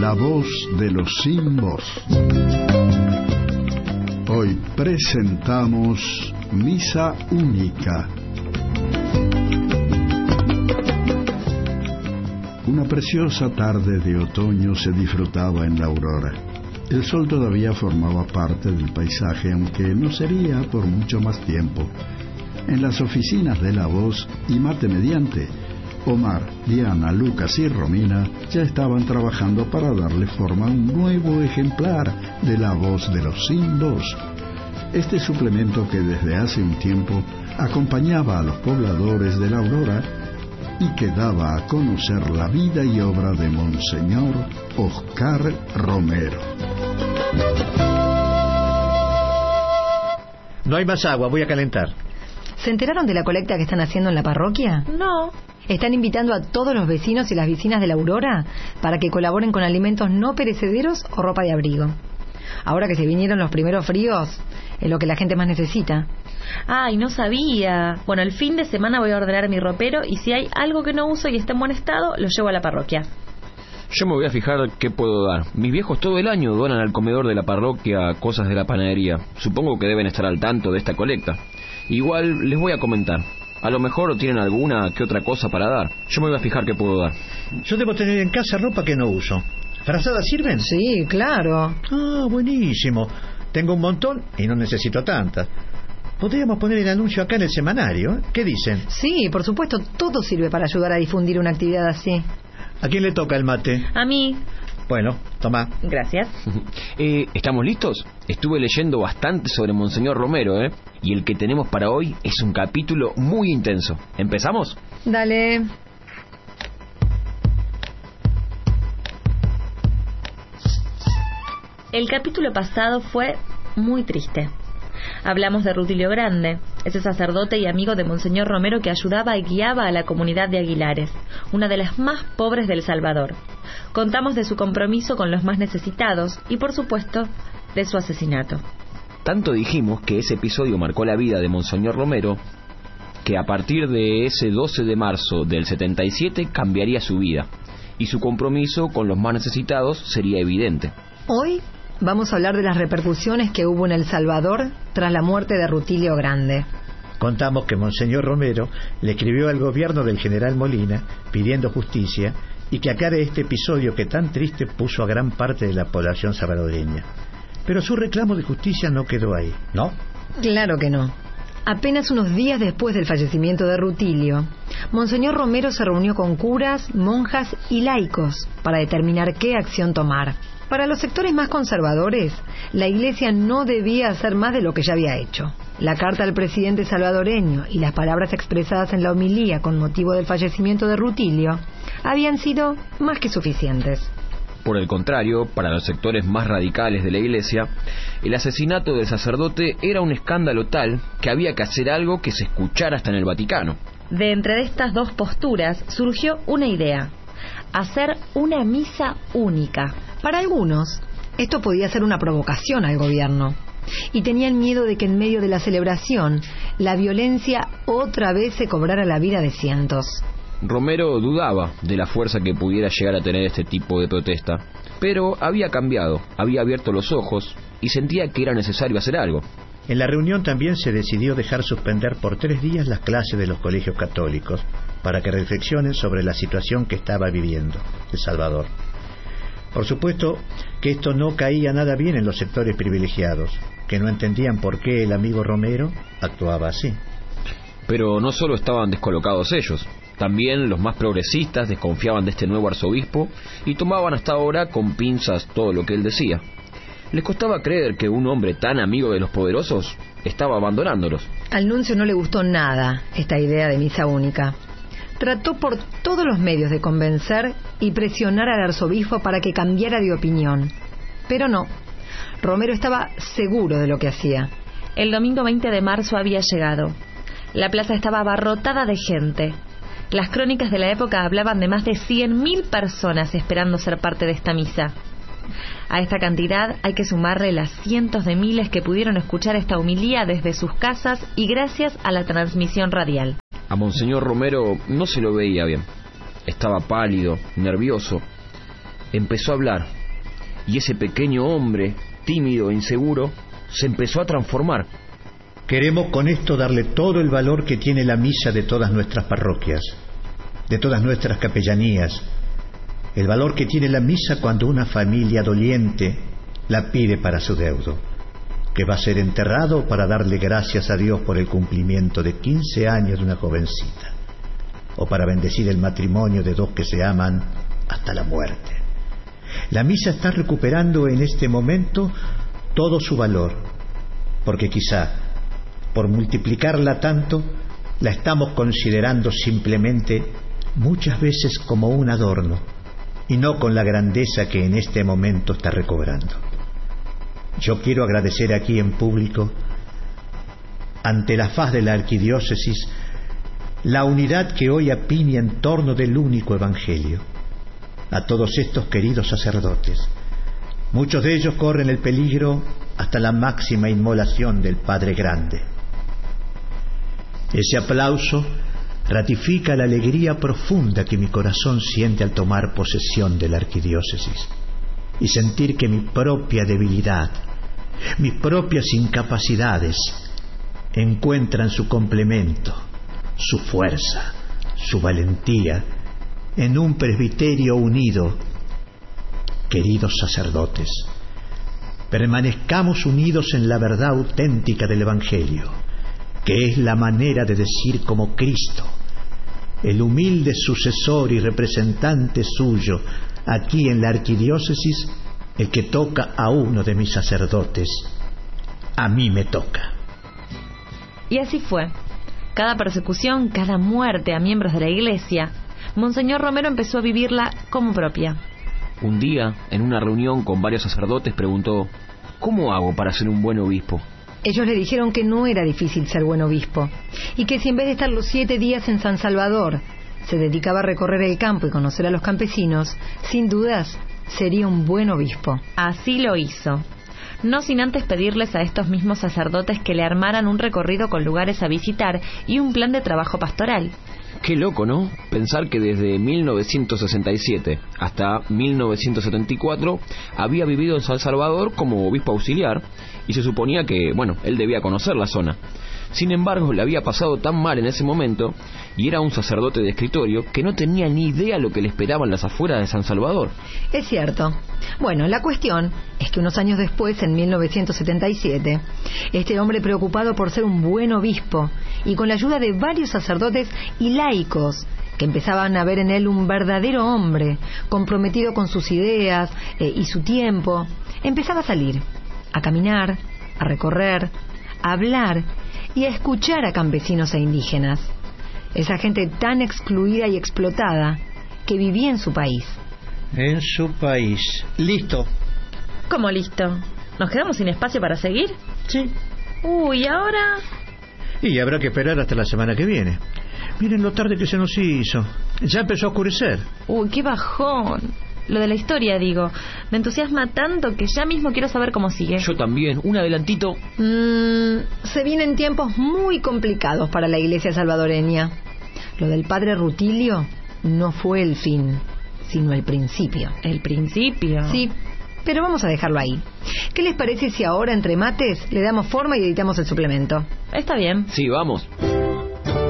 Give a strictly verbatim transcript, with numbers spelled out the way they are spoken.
La voz de los sin voz. Hoy presentamos Misa Única. Una preciosa tarde de otoño se disfrutaba en la aurora. El sol todavía formaba parte del paisaje, aunque no sería por mucho más tiempo. En las oficinas de La Voz y Mate Mediante, Omar, Diana, Lucas y Romina ya estaban trabajando para darle forma a un nuevo ejemplar de La Voz de los Sin Voz. Este suplemento que desde hace un tiempo acompañaba a los pobladores de la Aurora y que daba a conocer la vida y obra de Monseñor Oscar Romero. No hay más agua, voy a calentar. ¿Se enteraron de la colecta que están haciendo en la parroquia? No. Están invitando a todos los vecinos y las vecinas de la Aurora para que colaboren con alimentos no perecederos o ropa de abrigo. Ahora que se vinieron los primeros fríos, es lo que la gente más necesita. Ay, no sabía. Bueno, el fin de semana voy a ordenar mi ropero y si hay algo que no uso y está en buen estado, lo llevo a la parroquia. Yo me voy a fijar qué puedo dar. Mis viejos todo el año donan al comedor de la parroquia cosas de la panadería. Supongo que deben estar al tanto de esta colecta. Igual les voy a comentar. A lo mejor tienen alguna que otra cosa para dar. Yo me voy a fijar qué puedo dar. Yo debo tener en casa ropa que no uso. ¿Frazadas sirven? Sí, claro. Ah, buenísimo. Tengo un montón y no necesito tantas. Podríamos poner el anuncio acá en el semanario. ¿Qué dicen? Sí, por supuesto, todo sirve para ayudar a difundir una actividad así. ¿A quién le toca el mate? A mí. Bueno, toma. Gracias. eh, ¿Estamos listos? Estuve leyendo bastante sobre Monseñor Romero, ¿eh? Y el que tenemos para hoy es un capítulo muy intenso. ¿Empezamos? Dale. El capítulo pasado fue muy triste. Hablamos de Rutilio Grande, ese sacerdote y amigo de Monseñor Romero que ayudaba y guiaba a la comunidad de Aguilares, una de las más pobres del Salvador. Contamos de su compromiso con los más necesitados y, por supuesto, de su asesinato. Tanto dijimos que ese episodio marcó la vida de Monseñor Romero, que a partir de ese doce de marzo del setenta y siete cambiaría su vida, y su compromiso con los más necesitados sería evidente. Hoy vamos a hablar de las repercusiones que hubo en El Salvador tras la muerte de Rutilio Grande. Contamos que Monseñor Romero le escribió al gobierno del general Molina pidiendo justicia y que aclare este episodio que tan triste puso a gran parte de la población salvadoreña. Pero su reclamo de justicia no quedó ahí, ¿no? Claro que no. Apenas unos días después del fallecimiento de Rutilio, Monseñor Romero se reunió con curas, monjas y laicos para determinar qué acción tomar. Para los sectores más conservadores, la Iglesia no debía hacer más de lo que ya había hecho. La carta al presidente salvadoreño y las palabras expresadas en la homilía con motivo del fallecimiento de Rutilio habían sido más que suficientes. Por el contrario, para los sectores más radicales de la Iglesia, el asesinato del sacerdote era un escándalo tal que había que hacer algo que se escuchara hasta en el Vaticano. De entre estas dos posturas surgió una idea: hacer una misa única. Para algunos, esto podía ser una provocación al gobierno, y tenían miedo de que en medio de la celebración la violencia otra vez se cobrara la vida de cientos. Romero dudaba de la fuerza que pudiera llegar a tener este tipo de protesta, pero había cambiado, había abierto los ojos y sentía que era necesario hacer algo. En la reunión también se decidió dejar suspender por tres días las clases de los colegios católicos para que reflexionen sobre la situación que estaba viviendo El Salvador. Por supuesto que esto no caía nada bien en los sectores privilegiados, que no entendían por qué el amigo Romero actuaba así. Pero no solo estaban descolocados ellos, también los más progresistas desconfiaban de este nuevo arzobispo y tomaban hasta ahora con pinzas todo lo que él decía. Les costaba creer que un hombre tan amigo de los poderosos estaba abandonándolos. Al nuncio no le gustó nada esta idea de misa única. Trató por todos los medios de convencer y presionar al arzobispo para que cambiara de opinión. Pero no, Romero estaba seguro de lo que hacía. El domingo veinte de marzo había llegado. La plaza estaba abarrotada de gente. Las crónicas de la época hablaban de más de cien mil personas esperando ser parte de esta misa. A esta cantidad hay que sumarle las cientos de miles que pudieron escuchar esta homilía desde sus casas y gracias a la transmisión radial. A Monseñor Romero no se lo veía bien. Estaba pálido, nervioso. empezó a hablar, y ese pequeño hombre, tímido e inseguro, se empezó a transformar. Queremos con esto darle todo el valor que tiene la misa de todas nuestras parroquias, de todas nuestras capellanías, el valor que tiene la misa cuando una familia doliente la pide para su deudo, que va a ser enterrado para darle gracias a Dios por el cumplimiento de quince años de una jovencita, o para bendecir el matrimonio de dos que se aman hasta la muerte. La misa está recuperando en este momento todo su valor, porque quizá, por multiplicarla tanto, la estamos considerando simplemente muchas veces como un adorno, y no con la grandeza que en este momento está recobrando. Yo quiero agradecer aquí en público, ante la faz de la arquidiócesis, la unidad que hoy apiña en torno del único evangelio, a todos estos queridos sacerdotes. Muchos de ellos corren el peligro hasta la máxima inmolación del Padre Grande. Ese aplauso ratifica la alegría profunda que mi corazón siente al tomar posesión de la arquidiócesis y sentir que mi propia debilidad, mis propias incapacidades encuentran su complemento, su fuerza, su valentía en un presbiterio unido. Queridos sacerdotes, permanezcamos unidos en la verdad auténtica del Evangelio, que es la manera de decir como Cristo, el humilde sucesor y representante suyo aquí en la arquidiócesis, el que toca a uno de mis sacerdotes, a mí me toca. Y así fue. Cada persecución, cada muerte a miembros de la Iglesia, Monseñor Romero empezó a vivirla como propia. Un día, en una reunión con varios sacerdotes, preguntó: ¿cómo hago para ser un buen obispo? Ellos le dijeron que no era difícil ser buen obispo, y que si en vez de estar los siete días en San Salvador se dedicaba a recorrer el campo y conocer a los campesinos, sin dudas sería un buen obispo. Así lo hizo, no sin antes pedirles a estos mismos sacerdotes que le armaran un recorrido con lugares a visitar y un plan de trabajo pastoral. Qué loco, ¿no? Pensar que desde mil novecientos sesenta y siete hasta mil novecientos setenta y cuatro había vivido en San Salvador como obispo auxiliar, y se suponía que, bueno, él debía conocer la zona. Sin embargo, le había pasado tan mal en ese momento, y era un sacerdote de escritorio, que no tenía ni idea lo que le esperaban las afueras de San Salvador. Es cierto. Bueno, la cuestión es que unos años después, en mil novecientos setenta y siete, este hombre, preocupado por ser un buen obispo, y con la ayuda de varios sacerdotes y laicos, que empezaban a ver en él un verdadero hombre, comprometido con sus ideas eh, y su tiempo, empezaba a salir, a caminar, a recorrer, a hablar y a escuchar a campesinos e indígenas, esa gente tan excluida y explotada que vivía en su país. En su país. Listo. ¿Cómo listo? ¿Nos quedamos sin espacio para seguir? Sí. Uy, ¿ahora? Y habrá que esperar hasta la semana que viene. Miren lo tarde que se nos hizo. Ya empezó a oscurecer. Uy, qué bajón. Lo de la historia, digo. Me entusiasma tanto que ya mismo quiero saber cómo sigue. Yo también. Un adelantito. Mm, se vienen tiempos muy complicados para la iglesia salvadoreña. Lo del padre Rutilio no fue el fin, sino el principio. ¿El principio? Sí, pero vamos a dejarlo ahí. ¿Qué les parece si ahora, entre mates, le damos forma y editamos el suplemento? Está bien. Sí, vamos.